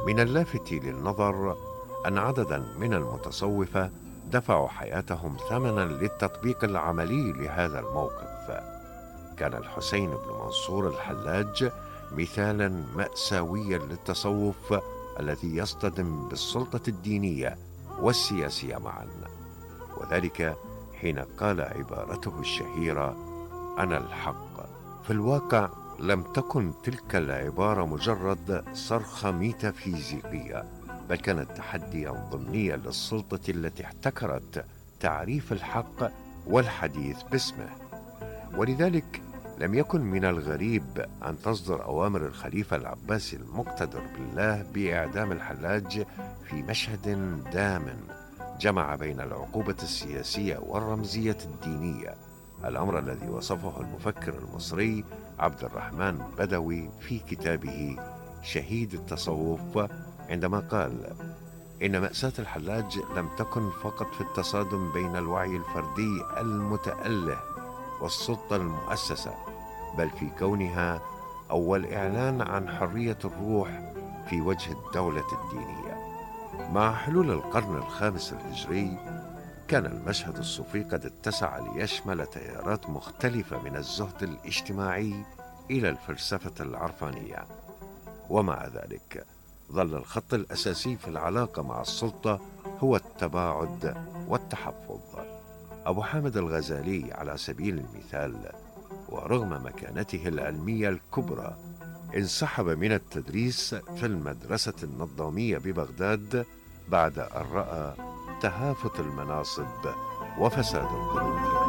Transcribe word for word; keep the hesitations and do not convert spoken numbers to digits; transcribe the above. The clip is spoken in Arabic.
من اللافت للنظر أن عددا من المتصوفة دفعوا حياتهم ثمنا للتطبيق العملي لهذا الموقف. كان الحسين بن منصور الحلاج مثالا مأساويا للتصوف الذي يصطدم بالسلطة الدينية والسياسية معا، وذلك حين قال عبارته الشهيرة: أنا الحق. في الواقع لم تكن تلك العبارة مجرد صرخة ميتافيزيقية، بل كانت تحديا ضمنيا للسلطة التي احتكرت تعريف الحق والحديث باسمه. ولذلك لم يكن من الغريب أن تصدر أوامر الخليفة العباسي المقتدر بالله بإعدام الحلاج في مشهد دام جمع بين العقوبة السياسية والرمزية الدينية، الأمر الذي وصفه المفكر المصري عبد الرحمن بدوي في كتابه شهيد التصوف عندما قال: إن مأساة الحلاج لم تكن فقط في التصادم بين الوعي الفردي المتأله والسلطة المؤسسة، بل في كونها أول إعلان عن حرية الروح في وجه الدولة الدينية. مع حلول القرن الخامس الهجري كان المشهد الصوفي قد اتسع ليشمل تيارات مختلفة من الزهد الاجتماعي إلى الفلسفة العرفانية، ومع ذلك ظل الخط الأساسي في العلاقة مع السلطة هو التباعد والتحفظ. أبو حامد الغزالي على سبيل المثال، ورغم مكانته العلمية الكبرى، انسحب من التدريس في المدرسة النظامية ببغداد بعد أن رأى تهافت المناصب وفساد القلوب.